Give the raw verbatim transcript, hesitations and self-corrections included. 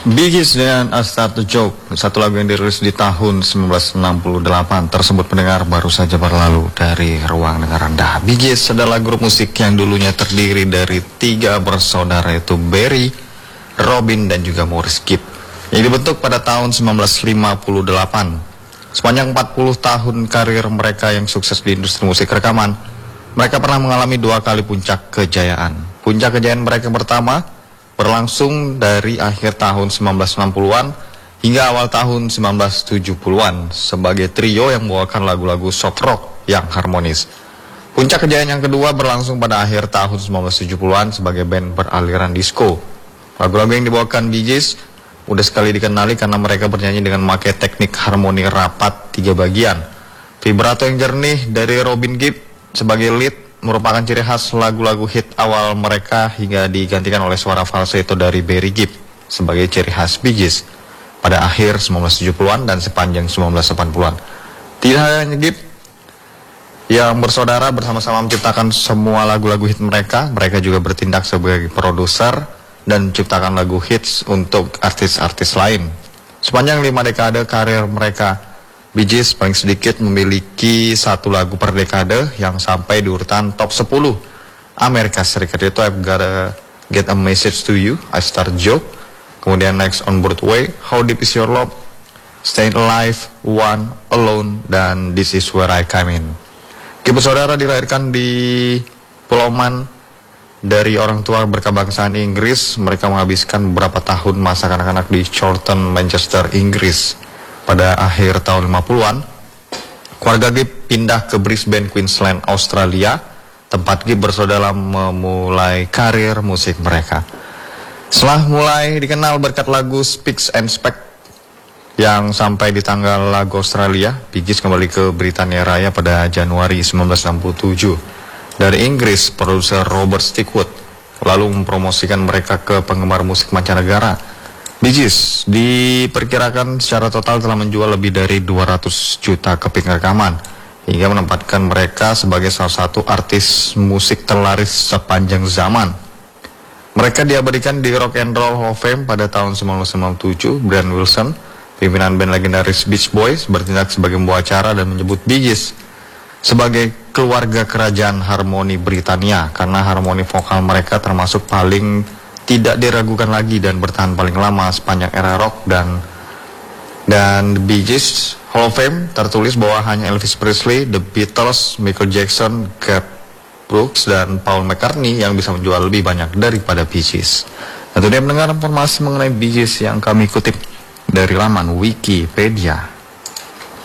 Bee Gees dengan I Start a Joke, satu lagu yang dirilis di tahun seribu sembilan ratus enam puluh delapan, tersebut pendengar baru saja berlalu dari ruang dengar Anda. Bee Gees adalah grup musik yang dulunya terdiri dari tiga bersaudara, yaitu Barry, Robin, dan juga Maurice Gibb, yang dibentuk pada tahun seribu sembilan ratus lima puluh delapan. Sepanjang empat puluh tahun karir mereka yang sukses di industri musik rekaman, mereka pernah mengalami dua kali puncak kejayaan. Puncak kejayaan mereka pertama berlangsung dari akhir tahun seribu sembilan ratus enam puluhan hingga awal tahun seribu sembilan ratus tujuh puluhan sebagai trio yang membawakan lagu-lagu soft rock yang harmonis. Puncak kejayaan yang kedua berlangsung pada akhir tahun seribu sembilan ratus tujuh puluhan sebagai band beraliran disco. Lagu-lagu yang dibawakan Bee Gees udah sekali dikenali karena mereka bernyanyi dengan memakai teknik harmoni rapat tiga bagian. Vibrato yang jernih dari Robin Gibb sebagai lead merupakan ciri khas lagu-lagu hit awal mereka hingga digantikan oleh suara falsetto dari Barry Gibb sebagai ciri khas Bee Gees pada akhir seribu sembilan ratus tujuh puluhan dan sepanjang seribu sembilan ratus delapan puluhan. Tidak hanya Gibb yang bersaudara bersama-sama menciptakan semua lagu-lagu hit mereka, mereka juga bertindak sebagai produser dan menciptakan lagu hits untuk artis-artis lain. Sepanjang lima dekade karir mereka, Bee Gees paling sedikit memiliki satu lagu per dekade yang sampai di urutan top sepuluh Amerika Serikat, yaitu I've Gotta Get a Message to You, I Start a Joke, kemudian Next on Broadway, How Deep Is Your Love, Staying Alive, One, Alone, dan This Is Where I Come In. Gibb saudara dilahirkan di Pulau Man dari orang tua berkebangsaan Inggris. Mereka menghabiskan beberapa tahun masa kanak-kanak di Chorlton, Manchester, Inggris. Pada akhir tahun lima puluhan, keluarga Gibb pindah ke Brisbane, Queensland, Australia, tempat Gibb bersaudara memulai karir musik mereka. Setelah mulai dikenal berkat lagu Speaks and Spec yang sampai di tanggal lagu Australia, Bee Gees kembali ke Britania Raya pada Januari seribu sembilan ratus enam puluh tujuh. Dari Inggris, produser Robert Stigwood lalu mempromosikan mereka ke penggemar musik mancanegara. Bee Gees diperkirakan secara total telah menjual lebih dari dua ratus juta keping rekaman hingga menempatkan mereka sebagai salah satu artis musik terlaris sepanjang zaman. Mereka diabadikan di Rock and Roll Hall of Fame pada tahun seribu sembilan ratus sembilan puluh tujuh. Brian Wilson, pimpinan band legendaris Beach Boys, bertindak sebagai pembawa acara dan menyebut Bee Gees sebagai keluarga kerajaan harmoni Britania karena harmoni vokal mereka termasuk paling tidak diragukan lagi dan bertahan paling lama sepanjang era rock. Dan dan Bee Gees Hall of Fame tertulis bahwa hanya Elvis Presley, The Beatles, Michael Jackson, Garth Brooks, dan Paul McCartney yang bisa menjual lebih banyak daripada Bee Gees. Nah, itu dia mendengar informasi mengenai Bee Gees yang kami kutip dari laman Wikipedia.